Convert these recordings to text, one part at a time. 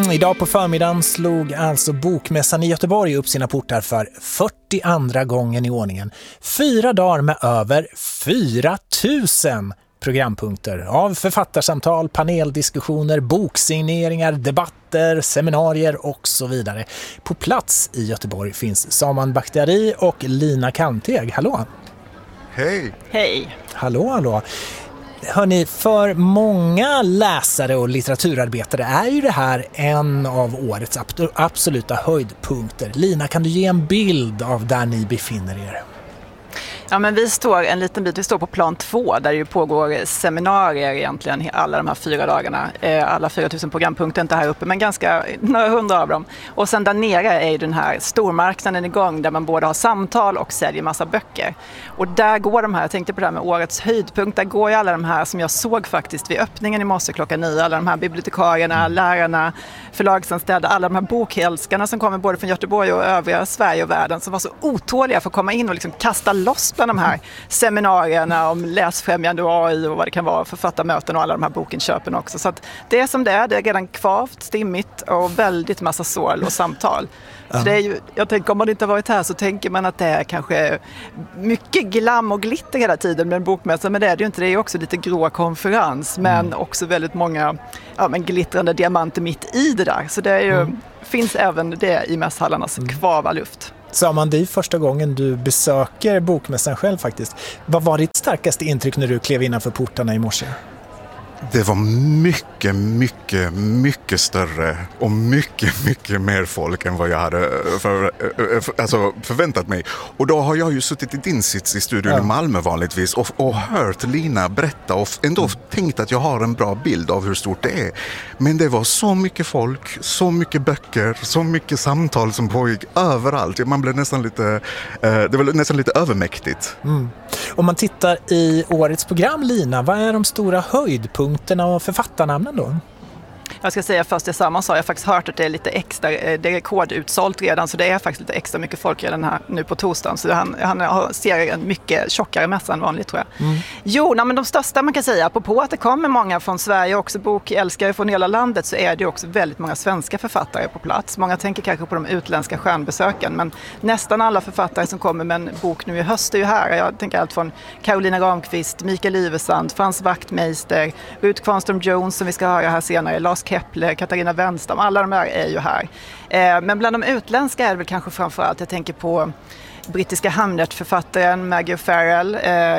Idag på förmiddagen slog alltså Bokmässan i Göteborg upp sina portar för 42:a gången i ordningen. 4 dagar med över 4 000 programpunkter av författarsamtal, paneldiskussioner, boksigneringar, debatter, seminarier och så vidare. På plats i Göteborg finns Saman Bakhtiari och Lina Kanteg. Hallå! Hej! Hej! Hallå! Hörrni, för många läsare och litteraturarbetare är ju det här en av årets absoluta höjdpunkter. Lina, kan du ge en bild av där ni befinner er? Ja, men vi står en liten bit, vi står på plan 2 där det pågår seminarier egentligen alla de här 4 dagarna. Alla 4 000 programpunkter inte här uppe, men ganska några 100 av dem. Och sen där nere är ju den här stormarknaden igång där man både har samtal och säljer massa böcker. Och där går de här, jag tänkte på det här med årets höjdpunkt, där går ju alla de här som jag såg faktiskt vid öppningen i morse klockan 9. Alla de här bibliotekarierna, lärarna, förlagsanställda, alla de här bokälskarna som kommer både från Göteborg och övriga Sverige och världen som var så otåliga för att komma in och liksom kasta loss bland de här seminarierna om läsfrämjande och AI och vad det kan vara, författarmöten och alla de här bokinköpen också. Så att det är som det är redan kvavt, stimmigt och väldigt massa sål och samtal. Så det är ju, jag tänker om man inte har varit här så tänker man att det är kanske mycket glam och glitter hela tiden med en bokmässa, men det är det ju inte. Det är ju också lite grå konferens, men också väldigt många glittrande diamanter mitt i det där. Så det är ju, finns även det i mässhallarnas kvava luft. Saman, det är första gången du besöker Bokmässan själv faktiskt. Vad var ditt starkaste intryck när du klev innanför portarna i morse? Det var mycket större och mycket mer folk än vad jag hade förväntat mig. Och då har jag ju suttit i din sits i studion i Malmö vanligtvis och hört Lina berätta och ändå tänkt att jag har en bra bild av hur stort det är. Men det var så mycket folk, så mycket böcker, så mycket samtal som pågick överallt. Man blev nästan lite, det var nästan lite övermäktigt. Om man tittar i årets program, Lina, vad är de stora höjdpunkterna och författarnamnen då? Jag ska säga först det samma sa, jag har faktiskt hört att det är lite extra, det är rekordutsålt redan, så det är faktiskt lite extra mycket folk redan här nu på torsdagen, så han ser en mycket tjockare mässa än vanligt tror jag. Jo, men de största man kan säga, apropå att det kommer många från Sverige och också bokälskare från hela landet, så är det också väldigt många svenska författare på plats. Många tänker kanske på de utländska stjärnbesöken, men nästan alla författare som kommer med en bok nu i höst är ju här. Jag tänker allt från Carolina Ramqvist, Mikael Ivesand, Frans Wachtmeister, Ruth Kvarnström Jones som vi ska höra här senare, Lars Kepler, Katarina Wenstam, alla de här är ju här. Men bland de utländska är det väl kanske framförallt, jag tänker på brittiska Hamlet-författaren Maggie Farrell,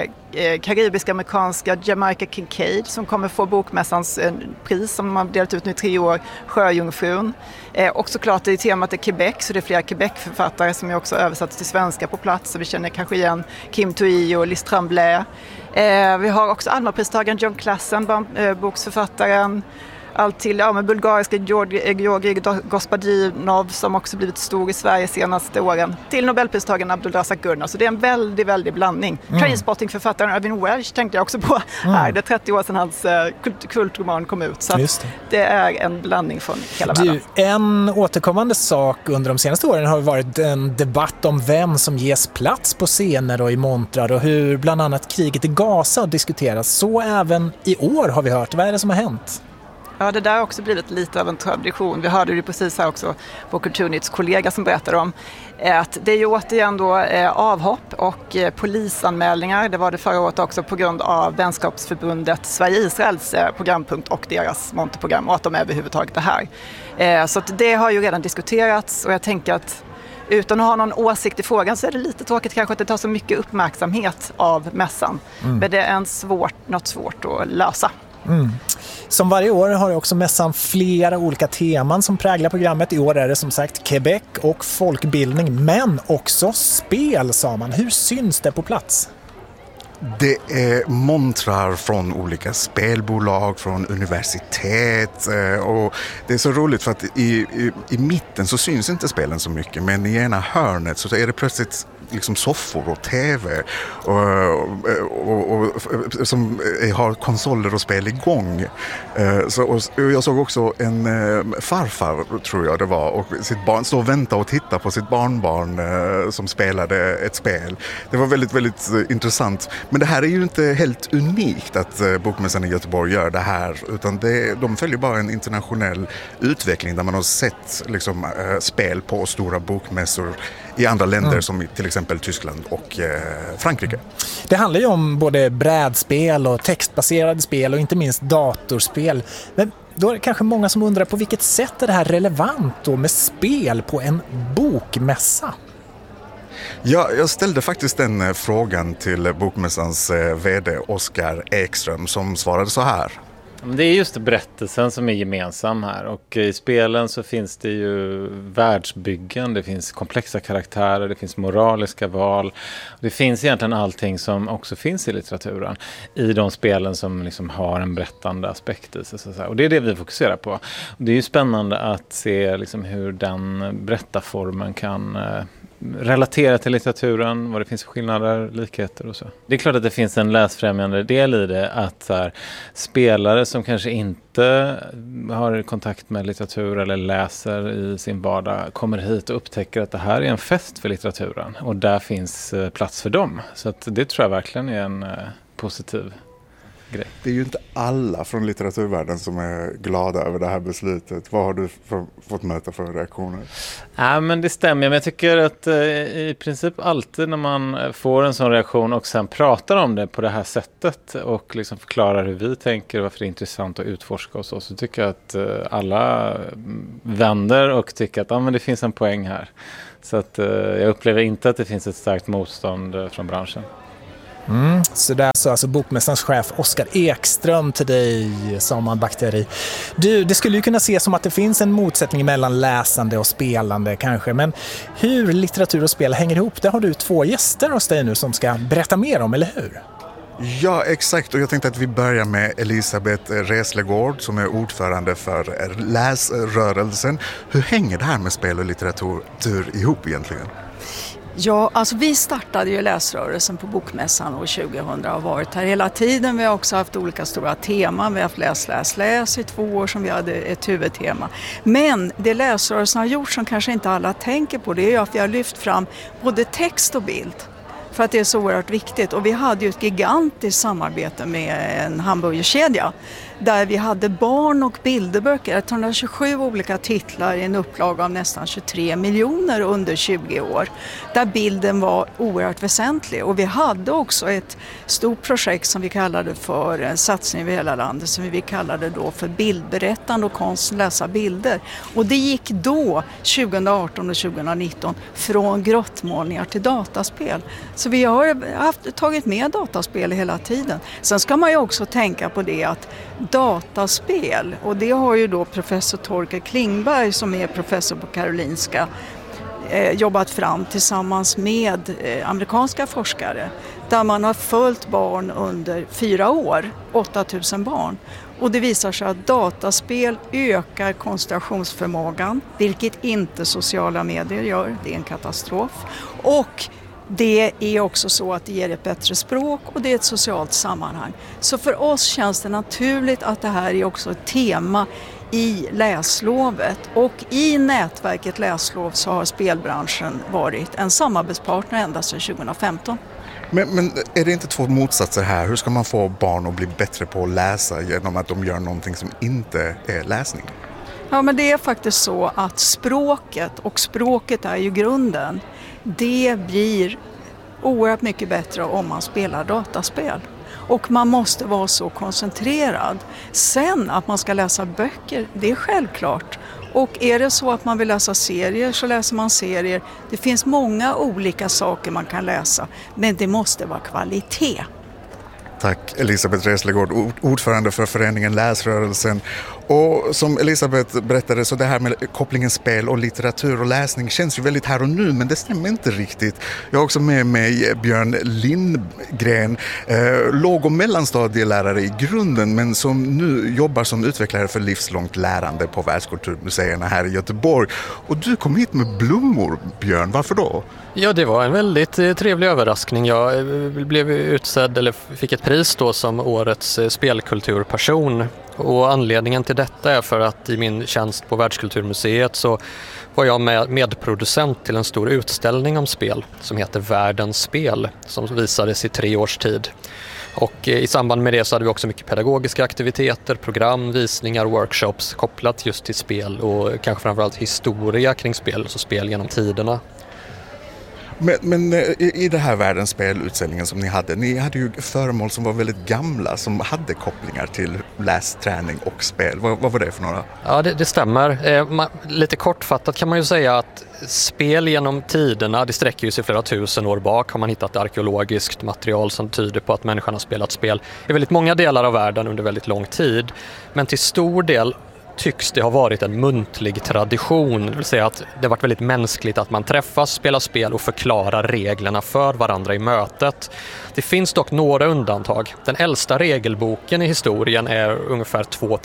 karibisk-amerikanska Jamaica Kincaid som kommer få bokmässans pris som man delat ut nu i 3 år, Sjöjungfrun. Och såklart är temat är Quebec, så det är flera Quebec-författare som är också översatt till svenska på plats, så vi känner kanske igen Kim Thuy och Liz Tremblay. Vi har också Alma-pristagaren John Klassen, boksförfattaren. Allt till med bulgariska Georgi Gospodinov som också blivit stor i Sverige senaste åren, till Nobelpristagaren Abdulrazak Gurnah. Så det är en väldigt blandning. Trainspotting-författaren Irving Welsh tänkte jag också på här. Det är 30 år sedan hans kultroman kom ut. Så det är en blandning från hela världen. En återkommande sak under de senaste åren har varit en debatt om vem som ges plats på scener och i montrar och hur bland annat kriget i Gaza diskuteras. Så även i år har vi hört. Vad är det som har hänt? Ja, det där har också blivit lite av en tradition. Vi hörde det precis här också på Kulturnytts kollega som berättade om att det är ju återigen då avhopp och polisanmälningar. Det var det förra året också på grund av vänskapsförbundet Sverige-Israels programpunkt och deras monterprogram och att de överhuvudtaget är här. Så att det har ju redan diskuterats och jag tänker att utan att ha någon åsikt i frågan så är det lite tråkigt kanske att det tar så mycket uppmärksamhet av mässan. Men det är något svårt att lösa. Som varje år har också mässan flera olika teman som präglar programmet. I år är det som sagt Quebec och folkbildning, men också spel, sa man. Hur syns det på plats? Det är montrar från olika spelbolag, från universitet och det är så roligt för att i mitten så syns inte spelen så mycket, men i ena hörnet så är det plötsligt liksom soffor och tv och som har konsoler och spel igång. Och jag såg också en farfar, tror jag det var, och sitt barn stod och väntade och tittade på sitt barnbarn som spelade ett spel. Det var väldigt intressant. Men det här är ju inte helt unikt att Bokmässan i Göteborg gör det här, utan de följer bara en internationell utveckling där man har sett liksom, spel på stora bokmässor i andra länder som till exempel Tyskland och Frankrike. Det handlar ju om både brädspel och textbaserade spel och inte minst datorspel. Men då är det kanske många som undrar på vilket sätt är det här relevant då med spel på en bokmässa? Ja, jag ställde faktiskt den frågan till Bokmässans vd Oskar Ekström som svarade så här. Det är just berättelsen som är gemensam här, och i spelen så finns det ju världsbyggen, det finns komplexa karaktärer, det finns moraliska val. Det finns egentligen allting som också finns i litteraturen i de spelen som liksom har en berättande aspekt i sig. Så att säga. Och det är det vi fokuserar på. Och det är ju spännande att se liksom hur den berättarformen kan relatera till litteraturen, vad det finns för skillnader, likheter och så. Det är klart att det finns en läsfrämjande del i det, att så här, spelare som kanske inte har kontakt med litteratur eller läser i sin vardag kommer hit och upptäcker att det här är en fest för litteraturen och där finns plats för dem. Så att det tror jag verkligen är en positiv grej. Det är ju inte alla från litteraturvärlden som är glada över det här beslutet. Vad har du fått möta för reaktioner? Ja, men det stämmer. Men jag tycker att i princip alltid när man får en sån reaktion och sen pratar om det på det här sättet och liksom förklarar hur vi tänker, varför det är intressant att utforska och så tycker jag att alla vänder och tycker att men det finns en poäng här. Så att jag upplever inte att det finns ett starkt motstånd från branschen. Så där så alltså Bokmässans chef Oskar Ekström till dig, Saman Bakteri. Det skulle ju kunna ses som att det finns en motsättning mellan läsande och spelande kanske, men hur litteratur och spel hänger ihop, det har du 2 gäster hos dig nu som ska berätta mer om, eller hur? Ja, exakt. Och jag tänkte att vi börjar med Elisabeth Reslegård som är ordförande för läsrörelsen. Hur hänger det här med spel och litteratur ihop egentligen? Ja, alltså vi startade ju läsrörelsen på Bokmässan år 2000 och har varit här hela tiden. Vi har också haft olika stora teman. Vi har haft läs i 2 år som vi hade ett huvudtema. Men det läsrörelsen har gjort som kanske inte alla tänker på, det är ju att vi har lyft fram både text och bild. För att det är så oerhört viktigt. Och vi hade ju ett gigantiskt samarbete med en hamburgerkedja där vi hade barn- och bilderböcker, 127 olika titlar i en upplaga av nästan 23 miljoner under 20 år. Där bilden var oerhört väsentlig. Och vi hade också ett stort projekt som vi kallade för en satsning över hela landet som vi kallade då för bildberättande och konst läsa bilder. Och det gick då 2018 och 2019 från grottmålningar till dataspel. Så vi har tagit med dataspel hela tiden. Sen ska man ju också tänka på det att dataspel, och det har ju då professor Torkel Klingberg som är professor på Karolinska jobbat fram tillsammans med amerikanska forskare där man har följt barn under 4 år, 8000 barn. Och det visar sig att dataspel ökar koncentrationsförmågan, vilket inte sociala medier gör. Det är en katastrof. Och det är också så att det ger ett bättre språk och det är ett socialt sammanhang. Så för oss känns det naturligt att det här är också ett tema i läslovet. Och i nätverket Läslov så har spelbranschen varit en samarbetspartner ända sedan 2015. Men är det inte 2 motsatser här? Hur ska man få barn att bli bättre på att läsa genom att de gör någonting som inte är läsning? Ja, men det är faktiskt så att språket, och språket är ju grunden, det blir oerhört mycket bättre om man spelar dataspel. Och man måste vara så koncentrerad. Sen att man ska läsa böcker, det är självklart. Och är det så att man vill läsa serier så läser man serier. Det finns många olika saker man kan läsa, men det måste vara kvalitet. Tack Elisabeth Reslegård, ordförande för föreningen Läsrörelsen. Och som Elisabeth berättade så det här med kopplingen spel och litteratur och läsning känns ju väldigt här och nu, men det stämmer inte riktigt. Jag har också med mig Björn Lindgren, låg- och mellanstadielärare i grunden men som nu jobbar som utvecklare för livslångt lärande på världskulturmuseerna här i Göteborg. Och du kom hit med blommor, Björn. Varför då? Ja, det var en väldigt trevlig överraskning. Jag blev utsedd eller fick ett pris då som årets spelkulturperson Och anledningen till detta är för att i min tjänst på Världskulturmuseet så var jag medproducent till en stor utställning om spel som heter Världens spel, som visades i 3 års tid. Och i samband med det så hade vi också mycket pedagogiska aktiviteter, program, visningar, workshops kopplat just till spel och kanske framförallt historia kring spel, så spel genom tiderna. Men i det här Världens spelutställningen som ni hade ju föremål som var väldigt gamla som hade kopplingar till lästräning och spel. Vad var det för några? Ja, det stämmer. Lite kortfattat kan man ju säga att spel genom tiderna, det sträcker sig flera tusen år bak. Har man hittat arkeologiskt material som tyder på att människan har spelat spel i väldigt många delar av världen under väldigt lång tid. Men till stor del tycks det ha varit en muntlig tradition, det vill säga att det har varit väldigt mänskligt att man träffas, spelar spel och förklarar reglerna för varandra i mötet. Det finns dock några undantag. Den äldsta regelboken i historien är ungefär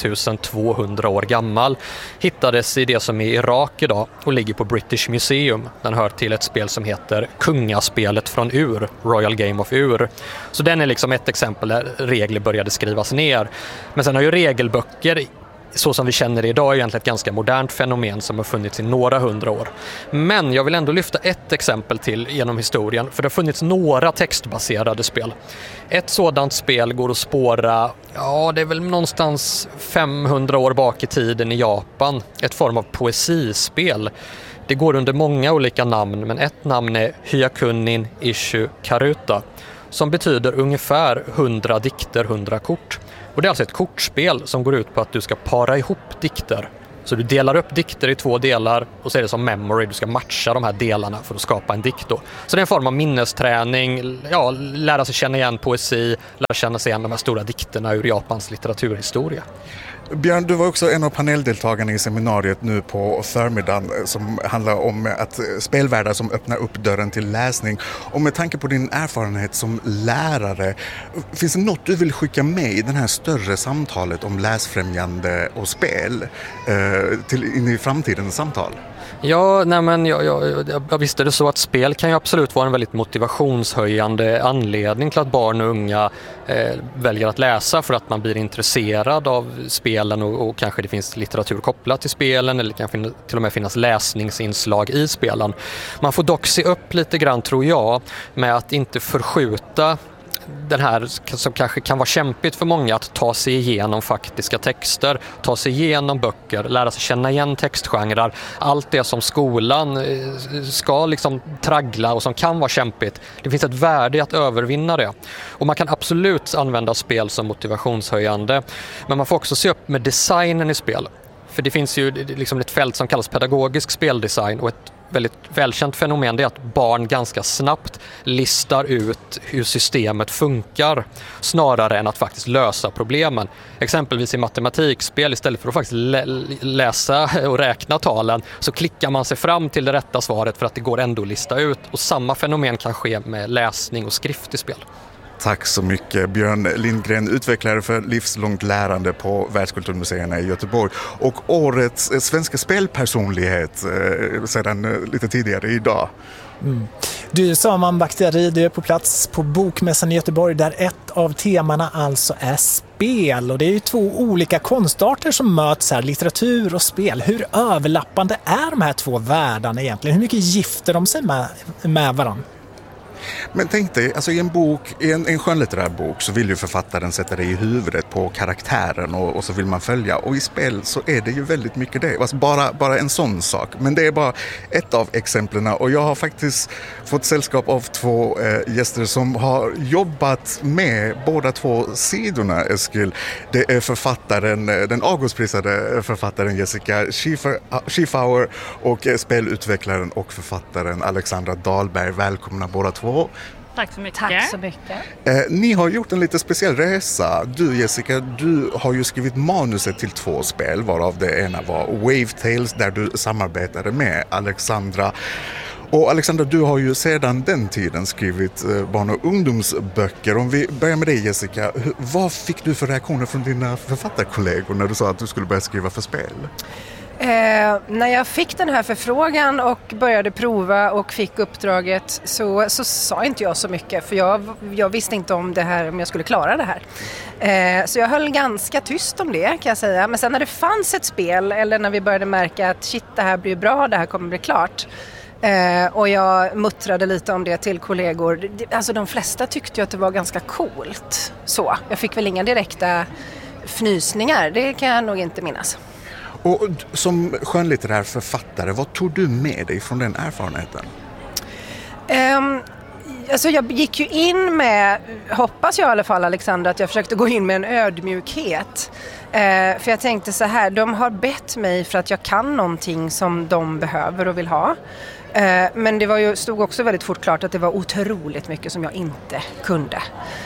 2200 år gammal. Hittades i det som är Irak idag och ligger på British Museum. Den hör till ett spel som heter Kungaspelet från Ur, Royal Game of Ur. Så den är liksom ett exempel där regler började skrivas ner. Men sen har ju regelböcker, så som vi känner det idag, är egentligen ett ganska modernt fenomen som har funnits i några 100 år. Men jag vill ändå lyfta ett exempel till genom historien, för det har funnits några textbaserade spel. Ett sådant spel går att spåra, det är väl någonstans 500 år bak i tiden i Japan. Ett form av poesispel. Det går under många olika namn, men ett namn är Hyakunin Ishu Karuta, som betyder ungefär 100 dikter, 100 kort. Och det är alltså ett kortspel som går ut på att du ska para ihop dikter. Så du delar upp dikter i 2 delar och så är det som memory, du ska matcha de här delarna för att skapa en dikt då. Så det är en form av minnesträning, lära sig känna igen poesi, lära känna sig igen de här stora dikterna ur Japans litteraturhistoria. Björn, du var också en av paneldeltagarna i seminariet nu på förmiddagen som handlar om att spelvärldar som öppnar upp dörren till läsning. Och med tanke på din erfarenhet som lärare, finns det något du vill skicka med i det här större samtalet om läsfrämjande och spel in i framtidens samtal? Ja, jag visste det så att spel kan ju absolut vara en väldigt motivationshöjande anledning till att barn och unga väljer att läsa, för att man blir intresserad av spelen och kanske det finns litteratur kopplat till spelen eller kan till och med finnas läsningsinslag i spelen. Man får dock se upp lite grann, tror jag, med att inte förskjuta den här som kanske kan vara kämpigt för många, att ta sig igenom faktiska texter, ta sig igenom böcker, lära sig känna igen textgenrer, allt det som skolan ska liksom traggla och som kan vara kämpigt. Det finns ett värde i att övervinna det. Och man kan absolut använda spel som motivationshöjande, men man får också se upp med designen i spel. För det finns ju liksom ett fält som kallas pedagogisk speldesign, och ett väldigt välkänt fenomen är att barn ganska snabbt listar ut hur systemet funkar snarare än att faktiskt lösa problemen. Exempelvis i matematikspel, istället för att faktiskt läsa och räkna talen, så klickar man sig fram till det rätta svaret för att det går ändå att lista ut. Och samma fenomen kan ske med läsning och skrift i spel. Tack så mycket Björn Lindgren, utvecklare för livslångt lärande på Världskulturmuseerna i Göteborg och årets svenska spelpersonlighet sedan lite tidigare idag. Du, Saman Bakhtari, du är på plats på Bokmässan i Göteborg där ett av temana alltså är spel, och det är ju 2 olika konstarter som möts här, litteratur och spel. Hur överlappande är de här 2 världarna egentligen? Hur mycket gifter de sig med varandra? Men tänk dig, alltså i en bok, i en skönlitterär bok så vill ju författaren sätta det i huvudet på karaktären och så vill man följa. Och i spel så är det ju väldigt mycket det. Alltså bara en sån sak. Men det är bara ett av exemplen. Och jag har faktiskt fått sällskap av 2 gäster som har jobbat med båda 2 sidorna, Eskil. Det är författaren, den Augustprisade författaren Jessica Schiefauer och spelutvecklaren och författaren Alexandra Dahlberg. Välkomna båda 2. Tack så mycket. Tack så mycket. Ni har gjort en lite speciell resa. Du, Jessica, du har ju skrivit manuset till 2 spel, varav det ena var Wave Tales där du samarbetade med Alexandra. Och Alexandra, du har ju sedan den tiden skrivit barn- och ungdomsböcker. Om vi börjar med dig, Jessica, vad fick du för reaktioner från dina författarkollegor när du sa att du skulle börja skriva för spel? När jag fick den här förfrågan och började prova och fick uppdraget så sa inte jag så mycket, för jag visste inte om jag skulle klara det här. Så jag höll ganska tyst om det, kan jag säga. Men sen när det fanns ett spel, eller när vi började märka att shit, det här blir bra, det här kommer bli klart. Och jag muttrade lite om det till kollegor. Alltså de flesta tyckte ju att det var ganska coolt. Så, jag fick väl inga direkta fnysningar, det kan jag nog inte minnas. Och som skönlitterär författare, vad tog du med dig från den erfarenheten? Alltså jag gick ju in med, hoppas jag i alla fall Alexandra, att jag försökte gå in med en ödmjukhet. För jag tänkte så här, de har bett mig för att jag kan någonting som de behöver och vill ha. Men det stod också väldigt fort klart att det var otroligt mycket som jag inte kunde.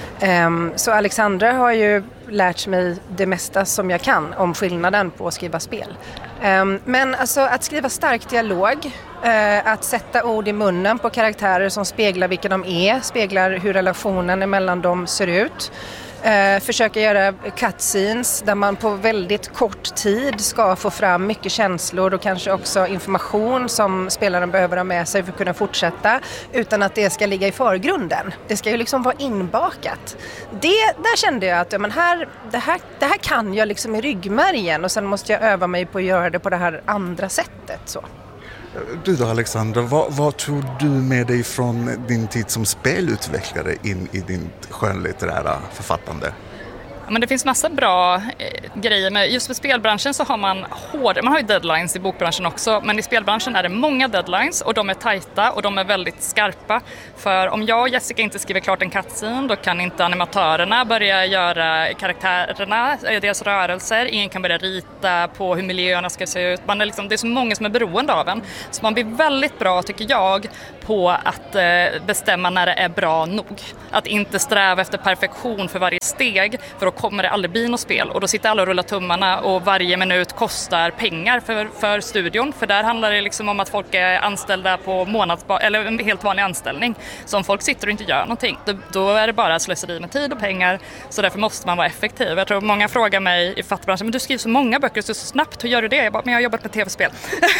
Så Alexandra har ju lärt mig det mesta som jag kan om skillnaden på att skriva spel. Men alltså att skriva stark dialog, att sätta ord i munnen på karaktärer som speglar vilka de är, speglar hur relationen mellan dem ser ut. Försöka göra cutscenes där man på väldigt kort tid ska få fram mycket känslor och kanske också information som spelaren behöver ha med sig för att kunna fortsätta, utan att det ska ligga i förgrunden. Det ska ju liksom vara inbakat. Där kände jag att det här kan jag liksom i ryggmärgen, och sen måste jag öva mig på att göra det på det här andra sättet. Så. Du då Alexandra, vad tog du med dig från din tid som spelutvecklare in i din skönlitterära författande? Men det finns massa bra grejer. Men just för spelbranschen så har man har ju deadlines i bokbranschen också. Men i spelbranschen är det många deadlines och de är tajta och de är väldigt skarpa. För om jag och Jessica inte skriver klart en cutscene, då kan inte animatörerna börja göra karaktärerna, deras rörelser. Ingen kan börja rita på hur miljöerna ska se ut. Det är så många som är beroende av en. Så man blir väldigt bra, tycker jag, på att bestämma när det är bra nog. Att inte sträva efter perfektion för varje steg, för då kommer det aldrig bli något spel. Och då sitter alla och rullar tummarna och varje minut kostar pengar för studion. För där handlar det liksom om att folk är anställda på eller en helt vanlig anställning. Så om folk sitter och inte gör någonting, då är det bara slöseri med tid och pengar. Så därför måste man vara effektiv. Jag tror många frågar mig i fattbranschen, men du skriver så många böcker så snabbt, hur gör du det? Jag bara, men jag har jobbat med tv-spel.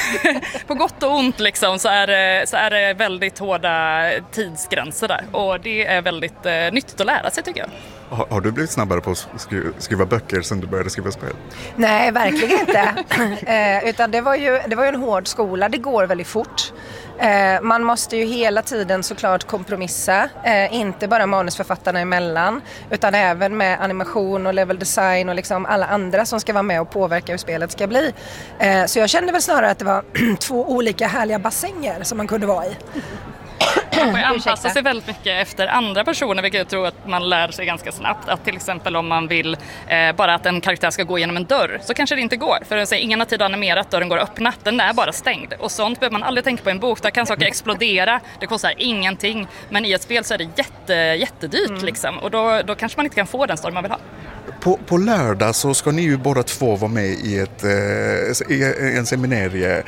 På gott och ont liksom, så är det väldigt hårda tidsgränser där. Och det är väldigt nyttigt att lära sig, tycker jag. Har du blivit snabbare på att skriva böcker sen du började skriva spel? Nej, verkligen inte. Utan det var ju en hård skola. Det går väldigt fort. Man måste ju hela tiden såklart kompromissa. Inte bara manusförfattarna emellan, utan även med animation och level design och liksom alla andra som ska vara med och påverka hur spelet ska bli. Så jag kände väl snarare att det var 2 olika härliga bassänger som man kunde vara i. Man får anpassa sig väldigt mycket efter andra personer, vilket jag tror att man lär sig ganska snabbt. Att till exempel om man vill bara att en karaktär ska gå igenom en dörr, så kanske det inte går. För att säga, ingen har tid att animera att dörren går att öppna, den är bara stängd. Och sånt behöver man aldrig tänka på i en bok. Där kan saker explodera, det kostar ingenting. Men i ett spel så är det jättedyrt liksom. Och då kanske man inte kan få den story man vill ha. På lördag så ska ni ju båda två vara med i en seminarium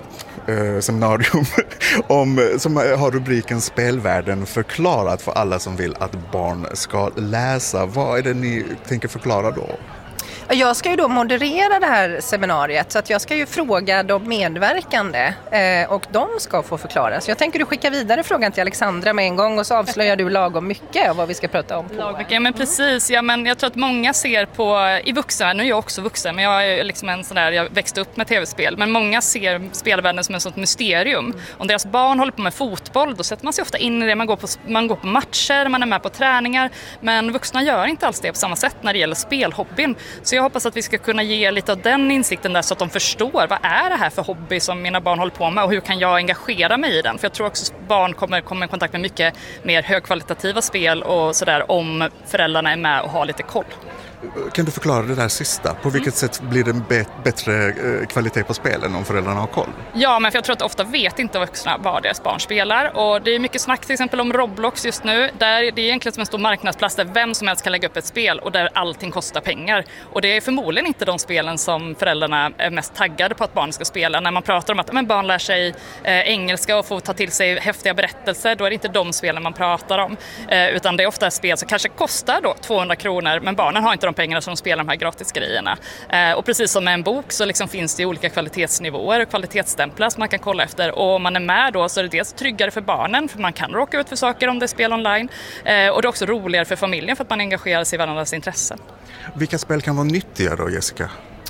som har rubriken Spelvärlden förklarat för alla som vill att barn ska läsa. Vad är det ni tänker förklara då? Jag ska ju då moderera det här seminariet, så att jag ska ju fråga de medverkande och de ska få förklara. Så jag tänker du skicka vidare frågan till Alexandra med en gång, och så avslöjar du lagom mycket av vad vi ska prata om. Ja, men precis. Ja, men jag tror att många ser på, i vuxna, nu är jag också vuxen, men jag är liksom jag växte upp med tv-spel, men många ser spelvärlden som ett sånt mysterium. Om deras barn håller på med fotboll, då sätter man sig ofta in i det, man går på matcher, man är med på träningar, men vuxna gör inte alls det på samma sätt när det gäller spelhobbyn. Så jag hoppas att vi ska kunna ge lite av den insikten där, så att de förstår vad är det här för hobby som mina barn håller på med och hur kan jag engagera mig i den. För jag tror också att barn kommer i kontakt med mycket mer högkvalitativa spel och sådär, om föräldrarna är med och har lite koll. Kan du förklara det där sista? På vilket sätt blir det bättre kvalitet på spelen om föräldrarna har koll? Ja, men för jag tror att ofta vet inte vuxna vad deras barn spelar. Och det är mycket snack till exempel om Roblox just nu. Där det är egentligen som en stor marknadsplats där vem som helst kan lägga upp ett spel och där allting kostar pengar. Och det är förmodligen inte de spelen som föräldrarna är mest taggade på att barn ska spela. När man pratar om att barn lär sig engelska och får ta till sig häftiga berättelser, då är det inte de spelen man pratar om. Utan det är ofta spel som kanske kostar då 200 kronor, men barnen har inte de de pengarna som de spelar de här gratisgrejerna. Och precis som med en bok så liksom finns det olika kvalitetsnivåer och kvalitetsstämplar som man kan kolla efter. Och om man är med då så är det dels tryggare för barnen för man kan råka ut för saker om det är spel online. Och det är också roligare för familjen för att man engagerar sig i varandras intressen. Vilka spel kan vara nyttiga då, Jessica?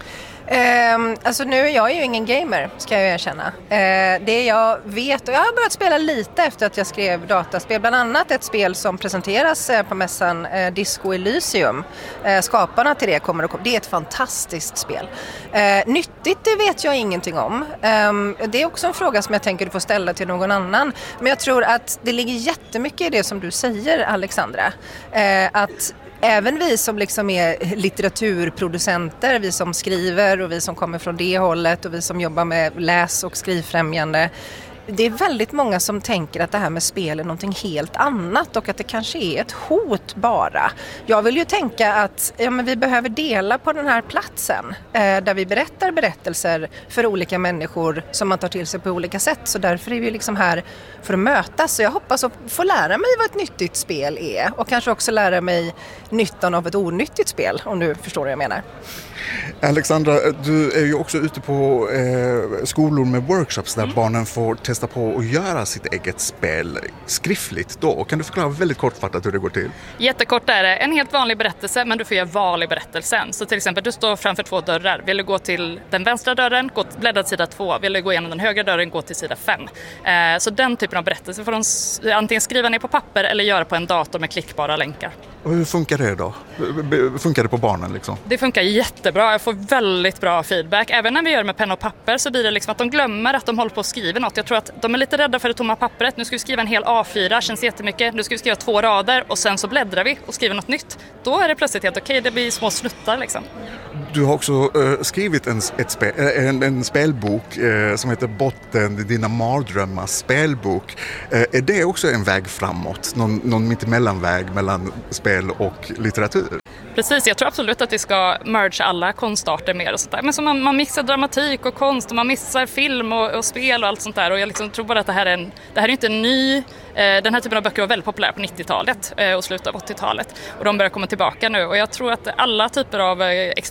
Alltså nu är jag ju ingen gamer, ska jag erkänna. Det jag vet, och jag har börjat spela lite efter att jag skrev dataspel, bland annat ett spel som presenteras på mässan, Disco Elysium. Skaparna till det kommer att komma. Det är ett fantastiskt spel. Nyttigt, det vet jag ingenting om. Det är också en fråga som jag tänker du får ställa till någon annan. Men jag tror att det ligger jättemycket i det som du säger, Alexandra. Att även vi som liksom är litteraturproducenter, vi som skriver och vi som kommer från det hållet och vi som jobbar med läs- och skrivfrämjande. Det är väldigt många som tänker att det här med spel är någonting helt annat och att det kanske är ett hot bara. Jag vill ju tänka att men vi behöver dela på den här platsen där vi berättar berättelser för olika människor som man tar till sig på olika sätt. Så därför är vi liksom här för att mötas. Så jag hoppas att få lära mig vad ett nyttigt spel är och kanske också lära mig nyttan av ett onyttigt spel, om du förstår vad jag menar. Alexandra, du är ju också ute på skolor med workshops där barnen får testa på att göra sitt eget spel skriftligt då. Kan du förklara väldigt kortfattat hur det går till? Jättekort är det. En helt vanlig berättelse, men du får göra val i berättelsen. Så till exempel, du står framför 2 dörrar. Vill du gå till den vänstra dörren, bläddra till sida 2. Vill du gå igenom den högra dörren, gå till sida 5. Så den typen av berättelse får de antingen skriva ner på papper eller göra på en dator med klickbara länkar. Och hur funkar det då? Funkar det på barnen liksom? Det funkar jättebra. Jag får väldigt bra feedback. Även när vi gör det med penna och papper så blir det liksom att de glömmer att de håller på att skriva något. Jag tror att de är lite rädda för det tomma pappret. Nu ska vi skriva en hel A4, känns jättemycket. Nu ska vi skriva 2 rader och sen så bläddrar vi och skriver något nytt. Då är det plötsligt helt okej. Det blir små snuttar liksom. Du har också skrivit en spelbok som heter Botten, dina mardrömmar spelbok. Är det också en väg framåt? Någon mittemellanväg mellan spel och litteratur? Precis, jag tror absolut att vi ska merge alla konstarter mer och sånt där. Men så man mixar dramatik och konst och man mixar film och spel och allt sånt där. Och jag liksom tror bara att det här är inte en ny... Den här typen av böcker var väldigt populär på 90-talet och slutet av 80-talet. Och de börjar komma tillbaka nu. Och jag tror att alla typer av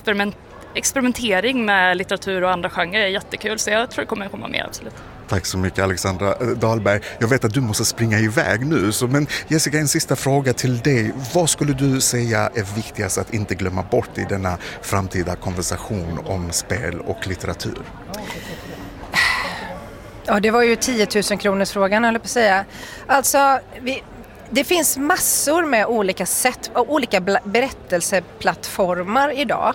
experimentering med litteratur och andra genrer är jättekul. Så jag tror det kommer att komma mer, absolut. Tack så mycket, Alexandra Dahlberg. Jag vet att du måste springa iväg nu. Men Jessica, en sista fråga till dig. Vad skulle du säga är viktigast att inte glömma bort i denna framtida konversation om spel och litteratur? Ja, det var ju 10 000 kronors frågan, höll jag på att säga. Alltså, det finns massor med olika sätt, olika berättelseplattformar idag.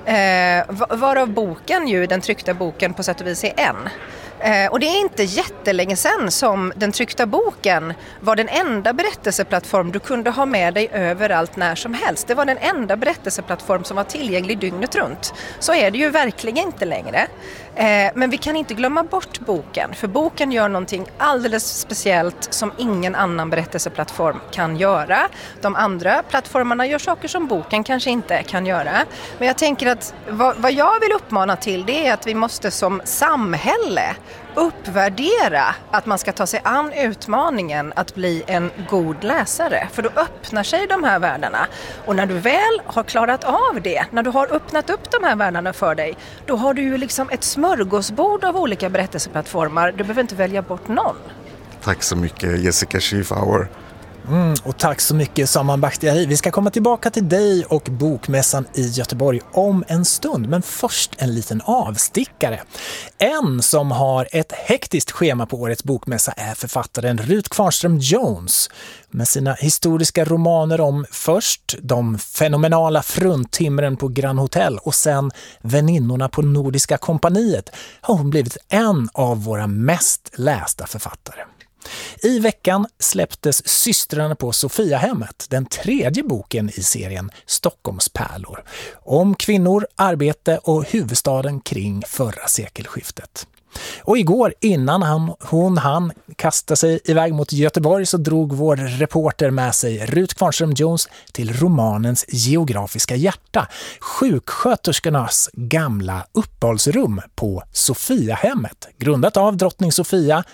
Varav boken, den tryckta boken på sätt och vis är en. Och det är inte jättelänge sedan som den tryckta boken var den enda berättelseplattform du kunde ha med dig överallt när som helst. Det var den enda berättelseplattform som var tillgänglig dygnet runt. Så är det ju verkligen inte längre. Men vi kan inte glömma bort boken, för boken gör någonting alldeles speciellt som ingen annan berättelseplattform kan göra. De andra plattformarna gör saker som boken kanske inte kan göra. Men jag tänker att vad jag vill uppmana till, det är att vi måste som samhälle uppvärdera att man ska ta sig an utmaningen att bli en god läsare. För då öppnar sig de här världarna. Och när du väl har klarat av det, när du har öppnat upp de här världarna för dig, då har du ju liksom ett smörgåsbord av olika berättelseplattformar. Du behöver inte välja bort någon. Tack så mycket, Jessica Schiefauer. Och tack så mycket, Saman Bakhtiari. Vi ska komma tillbaka till dig och bokmässan i Göteborg om en stund. Men först en liten avstickare. En som har ett hektiskt schema på årets bokmässa är författaren Ruth Kvarnström Jones. Med sina historiska romaner om först de fenomenala fruntimren på Grand Hotel och sen väninnorna på Nordiska kompaniet har hon blivit en av våra mest lästa författare. I veckan släpptes Systrarna på Sofiahemmet, den 3:e boken i serien Stockholmspärlor, om kvinnor, arbete och huvudstaden kring förra sekelskiftet. Och igår, innan hon hann kasta sig iväg mot Göteborg, så drog vår reporter med sig Ruth Kvarnström Jones till romanens geografiska hjärta, sjuksköterskornas gamla uppehållsrum på Sofiahemmet, grundat av drottning Sofia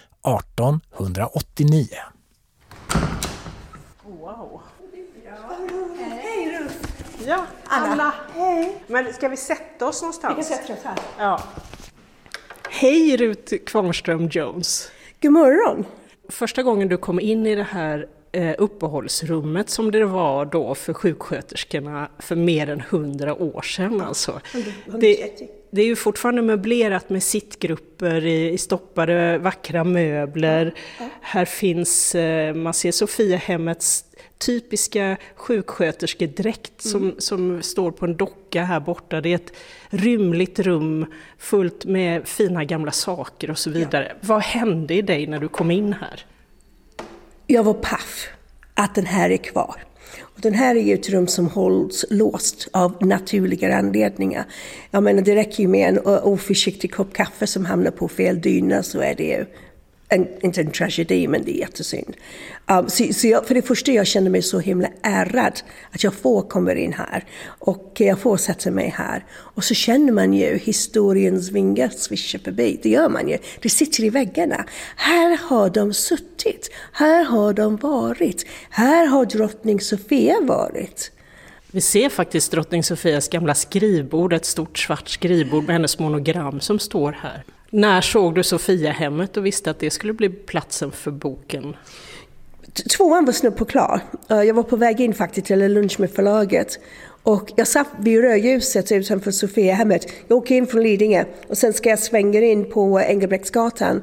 1889. Wow. Hej Ruth. Ja, Anna. Hej. Men ska vi sätta oss någonstans? Vi kan sätta oss här. Ja. Hej Ruth Kvarnström Jones. God morgon. Första gången du kom in i det här uppehållsrummet som det var då för sjuksköterskorna för mer än 100 år sedan. Alltså. Det är ju fortfarande möblerat med sittgrupper i stoppade vackra möbler. Här finns, man ser Sofiahemmets typiska sjuksköterskedräkt som står på en docka här borta. Det är ett rymligt rum fullt med fina gamla saker och så vidare. Ja. Vad hände i dig när du kom in här? Jag var paff att den här är kvar. Och den här är ju ett rum som hålls låst av naturliga anledningar. Jag menar, det räcker ju med en oförsiktig kopp kaffe som hamnar på fel dyna, så är det ju inte en tragedi, men det är jättesynd. Så jag, för det första, jag känner mig så himla ärad att jag får komma in här och jag får sätta mig här. Och så känner man ju historiens vingar svischa förbi. Det gör man ju. Det sitter i väggarna. Här har de suttit. Här har de varit. Här har drottning Sofia varit. Vi ser faktiskt drottning Sofias gamla skrivbord, ett stort svart skrivbord med hennes monogram som står här. När såg du Sofiahemmet och visste att det skulle bli platsen för boken? 2:an var snudd på klar. Jag var på väg in faktiskt till lunch med förlaget. Och jag satt vid rödljuset utanför Sofiahemmet. Jag åker in från Lidingö och sen ska jag svänga in på Engelbrektsgatan.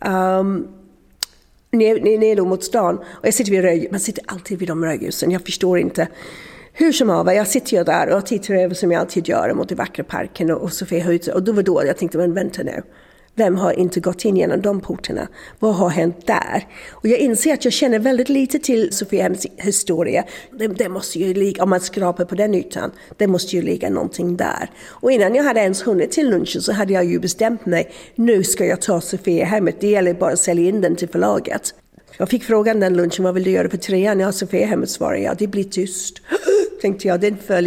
Ner mot stan. Och jag sitter vid rödljuset. Man sitter alltid vid de rödljusen. Jag förstår inte. Hur som av, jag sitter ju där och tittar över som jag alltid gör mot den vackra parken och Sofiahuset. Och då jag tänkte, men vänta nu. Vem har inte gått in genom de portarna? Vad har hänt där? Och jag inser att jag känner väldigt lite till Sofiahemmets historia. Det måste ju ligga, om man skrapar på den ytan, det måste ju ligga någonting där. Och innan jag hade ens hunnit till lunchen så hade jag ju bestämt mig, nu ska jag ta Sofiahemmet. Det gäller bara att sälja in den till förlaget. Jag fick frågan den lunchen, vad vill du göra på 3:an? Ja, Sofiahemmet svarade jag, det blir tyst. Tänkte jag, den följer.